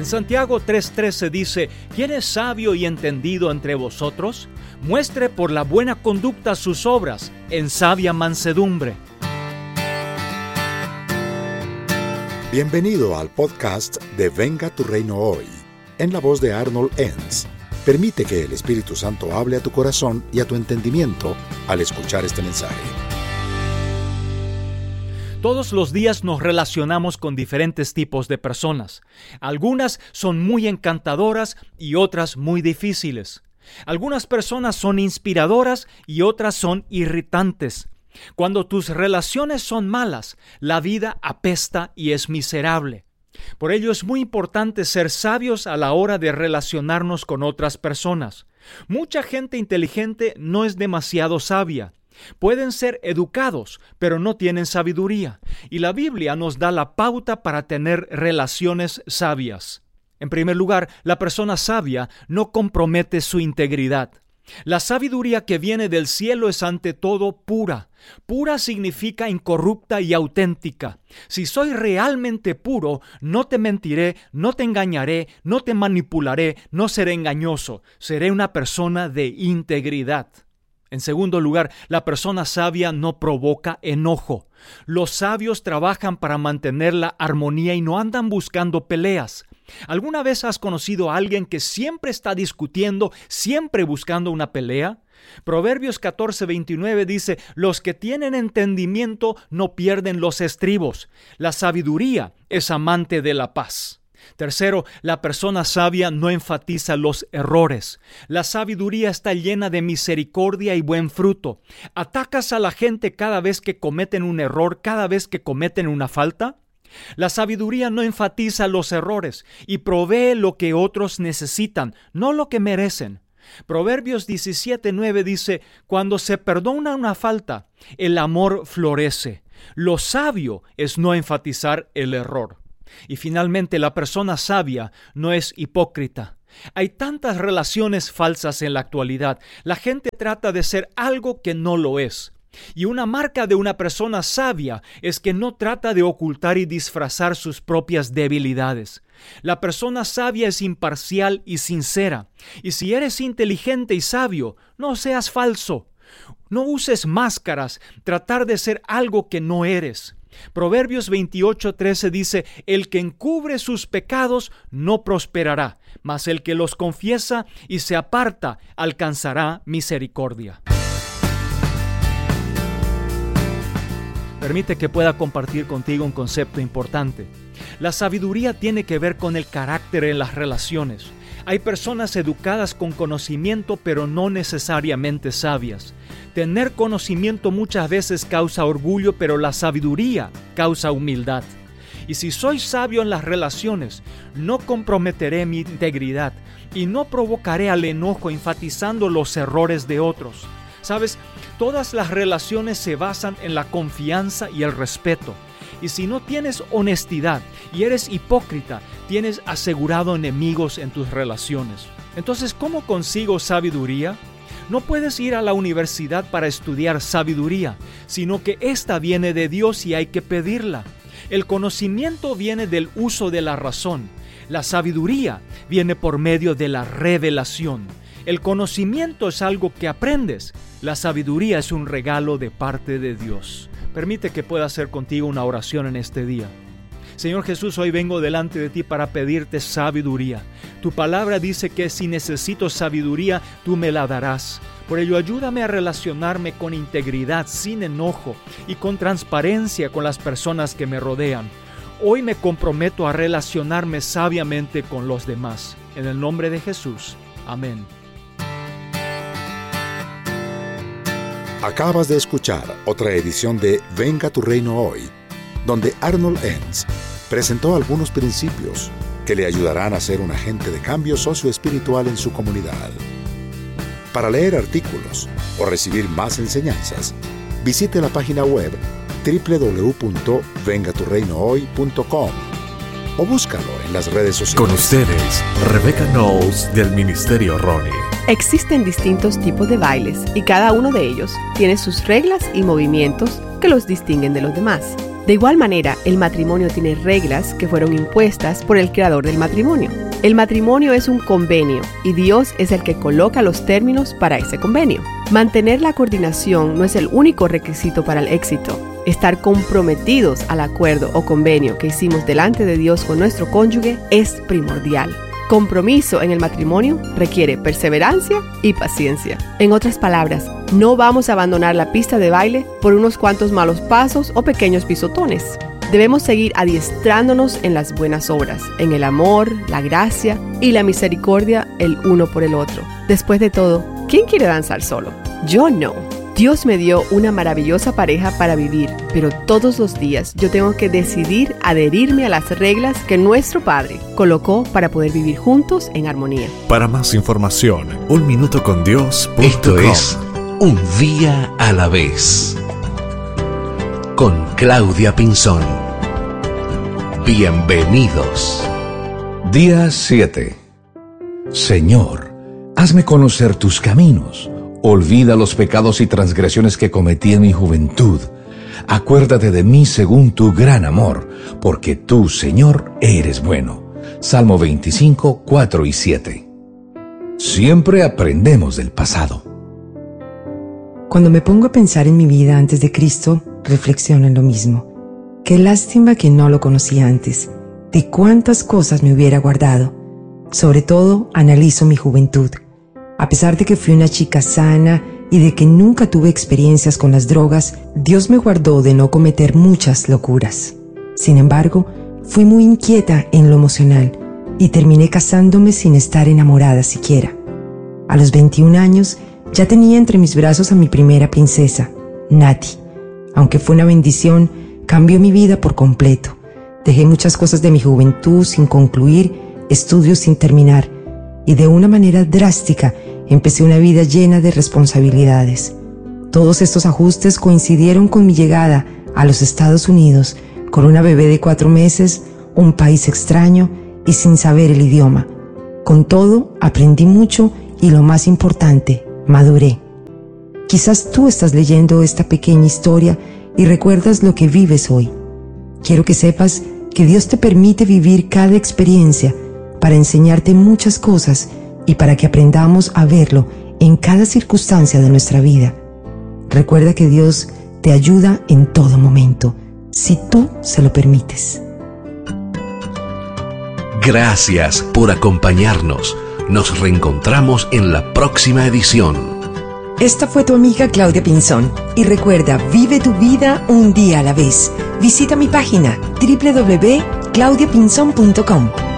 En Santiago 3:13 dice: ¿Quién es sabio y entendido entre vosotros? Muestre por la buena conducta sus obras en sabia mansedumbre. Bienvenido al podcast de Venga tu Reino Hoy, en la voz de Arnold Enns. Permite que el Espíritu Santo hable a tu corazón y a tu entendimiento al escuchar este mensaje. Todos los días nos relacionamos con diferentes tipos de personas. Algunas son muy encantadoras y otras muy difíciles. Algunas personas son inspiradoras y otras son irritantes. Cuando tus relaciones son malas, la vida apesta y es miserable. Por ello es muy importante ser sabios a la hora de relacionarnos con otras personas. Mucha gente inteligente no es demasiado sabia. Pueden ser educados, pero no tienen sabiduría. Y la Biblia nos da la pauta para tener relaciones sabias. En primer lugar, la persona sabia no compromete su integridad. La sabiduría que viene del cielo es ante todo pura. Pura significa incorrupta y auténtica. Si soy realmente puro, no te mentiré, no te engañaré, no te manipularé, no seré engañoso. Seré una persona de integridad. En segundo lugar, la persona sabia no provoca enojo. Los sabios trabajan para mantener la armonía y no andan buscando peleas. ¿Alguna vez has conocido a alguien que siempre está discutiendo, siempre buscando una pelea? Proverbios 14:29 dice: los que tienen entendimiento no pierden los estribos. La sabiduría es amante de la paz. Tercero, la persona sabia no enfatiza los errores. La sabiduría está llena de misericordia y buen fruto. ¿Atacas a la gente cada vez que cometen un error, cada vez que cometen una falta? La sabiduría no enfatiza los errores y provee lo que otros necesitan, no lo que merecen. Proverbios 17:9 dice: cuando se perdona una falta, el amor florece. Lo sabio es no enfatizar el error. Y finalmente, la persona sabia no es hipócrita. Hay tantas relaciones falsas en la actualidad. La gente trata de ser algo que no lo es. Y una marca de una persona sabia es que no trata de ocultar y disfrazar sus propias debilidades. La persona sabia es imparcial y sincera. Y si eres inteligente y sabio, no seas falso. No uses máscaras, tratar de ser algo que no eres. Proverbios 28:13 dice: el que encubre sus pecados no prosperará, mas el que los confiesa y se aparta alcanzará misericordia. Permite que pueda compartir contigo un concepto importante. La sabiduría tiene que ver con el carácter en las relaciones. Hay personas educadas con conocimiento, pero no necesariamente sabias. Tener conocimiento muchas veces causa orgullo, pero la sabiduría causa humildad. Y si soy sabio en las relaciones, no comprometeré mi integridad y no provocaré al enojo enfatizando los errores de otros. ¿Sabes? Todas las relaciones se basan en la confianza y el respeto. Y si no tienes honestidad y eres hipócrita, tienes asegurado enemigos en tus relaciones. Entonces, ¿cómo consigo sabiduría? No puedes ir a la universidad para estudiar sabiduría, sino que esta viene de Dios y hay que pedirla. El conocimiento viene del uso de la razón. La sabiduría viene por medio de la revelación. El conocimiento es algo que aprendes. La sabiduría es un regalo de parte de Dios. Permite que pueda hacer contigo una oración en este día. Señor Jesús, hoy vengo delante de ti para pedirte sabiduría. Tu palabra dice que si necesito sabiduría, tú me la darás. Por ello, ayúdame a relacionarme con integridad, sin enojo y con transparencia con las personas que me rodean. Hoy me comprometo a relacionarme sabiamente con los demás. En el nombre de Jesús. Amén. Acabas de escuchar otra edición de Venga tu Reino Hoy, donde Arnold Enns presentó algunos principios que le ayudarán a ser un agente de cambio socioespiritual en su comunidad. Para leer artículos o recibir más enseñanzas, visite la página web www.vengaturreinohoy.com o búscalo en las redes sociales. Con ustedes, Rebecca Knowles del Ministerio Ronnie. Existen distintos tipos de bailes y cada uno de ellos tiene sus reglas y movimientos que los distinguen de los demás. De igual manera, el matrimonio tiene reglas que fueron impuestas por el creador del matrimonio. El matrimonio es un convenio y Dios es el que coloca los términos para ese convenio. Mantener la coordinación no es el único requisito para el éxito. Estar comprometidos al acuerdo o convenio que hicimos delante de Dios con nuestro cónyuge es primordial. Compromiso en el matrimonio requiere perseverancia y paciencia. En otras palabras, no vamos a abandonar la pista de baile por unos cuantos malos pasos o pequeños pisotones. Debemos seguir adiestrándonos en las buenas obras, en el amor, la gracia y la misericordia el uno por el otro. Después de todo, ¿quién quiere danzar solo? Yo no. Dios me dio una maravillosa pareja para vivir, pero todos los días yo tengo que decidir adherirme a las reglas que nuestro Padre colocó para poder vivir juntos en armonía. Para más información, unminutocondios.com. Esto es Un Día a la Vez con Claudia Pinzón. Bienvenidos. Día 7. Señor, hazme conocer tus caminos. Olvida los pecados y transgresiones que cometí en mi juventud. Acuérdate de mí según tu gran amor, porque tú, Señor, eres bueno. Salmo 25, 4 y 7. Siempre aprendemos del pasado. Cuando me pongo a pensar en mi vida antes de Cristo, reflexiono en lo mismo. Qué lástima que no lo conocí antes. De cuántas cosas me hubiera guardado. Sobre todo, analizo mi juventud. A pesar de que fui una chica sana y de que nunca tuve experiencias con las drogas, Dios me guardó de no cometer muchas locuras. Sin embargo, fui muy inquieta en lo emocional y terminé casándome sin estar enamorada siquiera. A los 21 años ya tenía entre mis brazos a mi primera princesa, Nati. Aunque fue una bendición, cambió mi vida por completo. Dejé muchas cosas de mi juventud sin concluir, estudios sin terminar, y de una manera drástica empecé una vida llena de responsabilidades. Todos estos ajustes coincidieron con mi llegada a los Estados Unidos con una bebé de 4 meses, un país extraño y sin saber el idioma. Con todo, aprendí mucho y lo más importante, maduré. Quizás tú estás leyendo esta pequeña historia y recuerdas lo que vives hoy. Quiero que sepas que Dios te permite vivir cada experiencia para enseñarte muchas cosas y para que aprendamos a verlo en cada circunstancia de nuestra vida. Recuerda que Dios te ayuda en todo momento, si tú se lo permites. Gracias por acompañarnos. Nos reencontramos en la próxima edición. Esta fue tu amiga Claudia Pinzón. Y recuerda, vive tu vida un día a la vez. Visita mi página www.claudiapinzon.com.